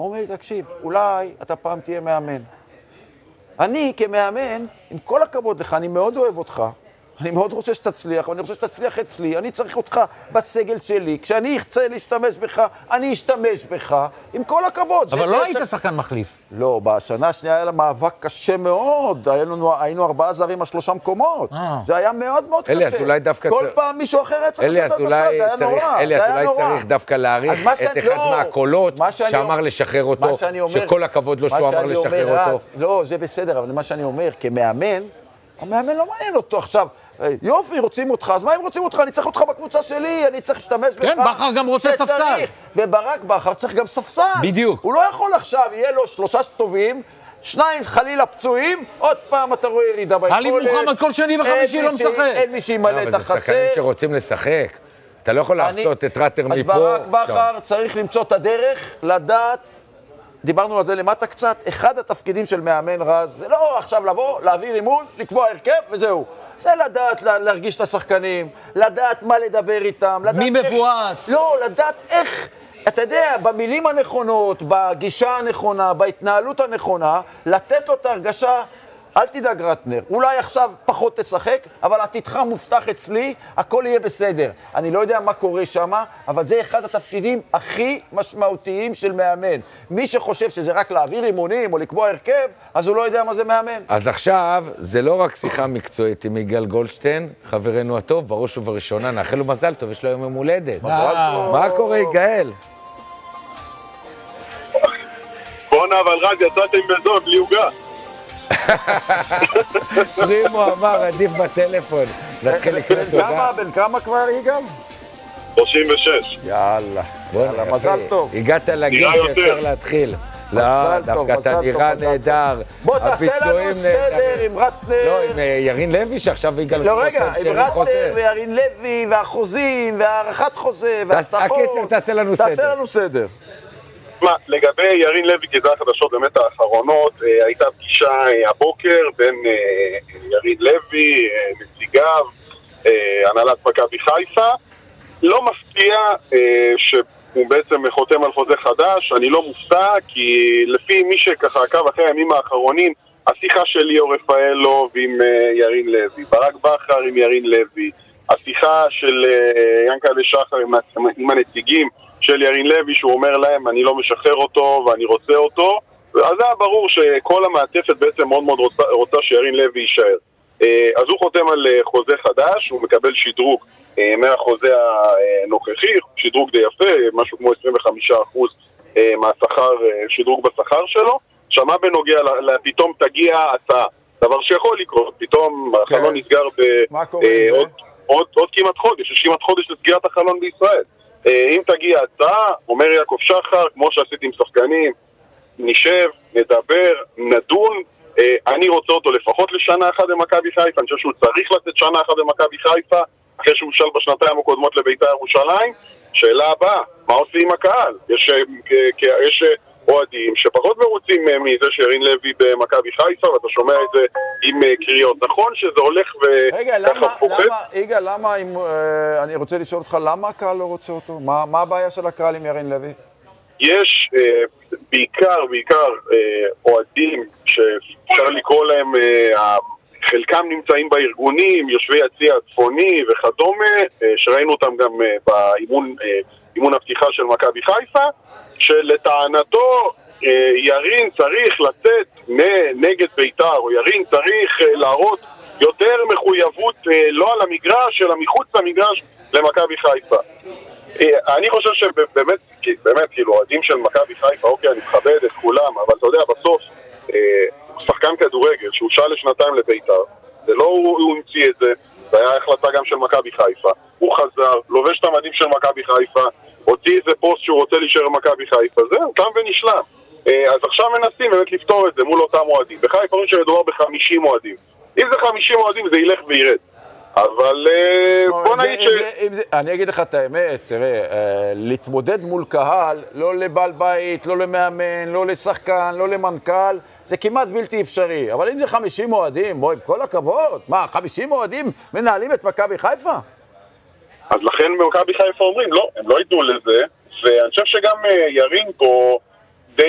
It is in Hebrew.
הוא אומר לי, תקשיב, אולי אתה פעם תהיה מאמן. אני כמאמן, עם כל הכבוד לך, אני מאוד אוהב אותך, אני מאוד רוצה שתצליח, ואני רוצה שתצליח אצלי, אני צריך אותך בסגל שלי, כשאני אחצה להשתמש בך, אני אשתמש בך, עם כל הכבוד. אבל לא היית שחקן מחליף. לא, בשנה השנייה היה לה מאבק קשה מאוד, היינו 4 זרים על 3 מקומות, זה היה מאוד מאוד קשה. אליאס, אולי דווקא כל פעם מישהו אחר היה צריך אליאס, אולי צריך דווקא להעריך את אחד מהקולות שאמר לשחרר אותו, שכל הכבוד לו שהוא אמר לשחרר אותו. לא, זה בסדר, אבל מה שאני אומר, כמאמן, המאמן לא מעניין אותו עכשיו. יופי, רוצים אותך, אז מה אם רוצים אותך? אני צריך אותך בקבוצה שלי, אני צריך להשתמש בך. כן, בכר גם רוצה ספסל. וברק בכר צריך גם ספסל. בדיוק. הוא לא יכול עכשיו, יהיה לו 3 טובים, 2 חלילה פצועים, עוד פעם אתה רואה ירידה ביכולת. עלי מוחמד כל שני וחמישי לא משחק. אין מי שימלא את החסר. אבל זה שחקנים שרוצים לשחק. אתה לא יכול לעשות את ראטר מפה. אז ברק בכר צריך למצוא את הדרך, לדעת, דיברנו על זה למטה קצת, אחד התפקידים של מאמן רז, זה לא עכשיו לבוא, להעביר אימון, לקבוע הרכב וזהו. זה לדעת להרגיש את השחקנים, לדעת מה לדבר איתם, לדעת מי מבואס. לא, לדעת איך, אתה יודע, במילים הנכונות, בגישה הנכונה, בהתנהלות הנכונה, לתת לו את ההרגשה, אל תדאג רטנר, אולי עכשיו פחות תשחק, אבל עתידך מובטח אצלי, הכל יהיה בסדר. אני לא יודע מה קורה שם, אבל זה אחד התפקידים הכי משמעותיים של מאמן. מי שחושב שזה רק להעביר אימונים או לקבוע הרכב, אז הוא לא יודע מה זה מאמן. אז עכשיו, זה לא רק שיחה מקצועית עם יגאל גולדשטיין, חברנו הטוב, בראש ובראשונה, נאחל לו מזל טוב, יש לו יום הולדת. מה קורה, יגאל? בונה, אבל רז, יצאתם בזון, בלי עוגה. פרימו אמר, עדיף בטלפון. נתחיל לקרוא תודה. בן כמה כבר יגאל? 36. יאללה, מזל טוב. הגעת לגיל שאפשר להתחיל. לא, דווקא אתה נראה נהדר. בוא תעשה לנו סדר עם רטנר. לא, עם ירין לוי שעכשיו יגאל... לא, רגע, עם רטנר וירין לוי והחוזים והערכת חוזה והבטחות. הקצר תעשה לנו סדר. תעשה לנו סדר. לגבי ירין לוי, כי זה החדשות באמת האחרונות, הייתה פגישה הבוקר בין ירין לוי, נציגיו, הנהלת מכבי חיפה. לא מפתיע שהוא בעצם חותם על חוזה חדש, אני לא מופתע, כי לפי מי שככה עקב אחרי הימים האחרונים, השיחה של ליאור רפאלוב עם ירין לוי, ברק בכר עם ירין לוי, השיחה של ינקלה שחר עם הנציגים, של ירין לוי, שהוא אומר להם, אני לא משחרר אותו ואני רוצה אותו, אז זה היה ברור שכל המעטפת בעצם מאוד מאוד רוצה שירין לוי יישאר. אז הוא חותם על חוזה חדש, הוא מקבל שדרוג מהחוזה הנוכחי, שדרוג די יפה, משהו כמו 25% מהשכר, שדרוג בשכר שלו. שמה בנוגע פתאום תגיע הצעה, דבר שיכול לקרות, פתאום החלון נסגר עוד כמעט חודש, יש כמעט חודש לסגירת החלון בישראל. אם תגיע הצעה, אומר יעקב שחר, כמו שעשיתי עם שחקנים, נשב, נדבר, נדון, אני רוצה אותו לפחות לשנה אחת במכבי חיפה, אני חושב שהוא צריך לתת שנה אחת במכבי חיפה, אחרי שהוא שאל בשנתיים הקודמות לבית"ר ירושלים. שאלה הבאה, מה עושים עם הקהל? יש אוהדים שפחות מרוצים מזה שירין לוי במכבי חיפה, ואתה שומע את זה עם קריאות. נכון שזה הולך וככה פוחד? רגע, למה, אני רוצה לשאול אותך, למה הקהל לא רוצה אותו? מה הבעיה של הקהל עם ירין לוי? יש בעיקר אוהדים שאפשר לקרוא להם, חלקם נמצאים בארגונים, יושבי הצי הצפוני וכדומה, שראינו אותם גם באימון הפתיחה של מכבי חיפה, שלטענתו ירין צריך לצאת נגד בית"ר, או ירין צריך להראות יותר מחויבות לא על המגרש, אלא מחוץ למגרש למכבי חיפה. אני חושב שבאמת, כאילו, אוהדים של מכבי חיפה, אוקיי, אני מכבד את כולם, אבל אתה יודע, בסוף, שחקן כדורגל שהושאל לשנתיים לבית"ר, זה לא הוא המציא את זה, זה היה החלטה גם של מכבי חיפה. הוא חזר, לובש את המדים של מכבי חיפה, הוציא איזה פוסט שהוא רוצה להישאר במכבי חיפה, זהו, תם ונשלם. אז עכשיו מנסים באמת לפתור את זה מול אותם אוהדים. בחיפה אומרים שמדובר ב50 אוהדים. אם זה 50 אוהדים זה ילך וירד. אבל בוא נגיד אני אגיד לך את האמת, תראה, להתמודד מול קהל, לא לבעל בית, לא למאמן, לא לשחקן, לא למנכ"ל, זה כמעט בלתי אפשרי. אבל אם זה 50 אוהדים, בואי, כל הכבוד, מה, 50 אוהדים מנהלים את מכבי חיפה? אז לכן מכבי חיפה אומרים, לא, הם לא ייתנו לזה, ואני חושב שגם ירין פה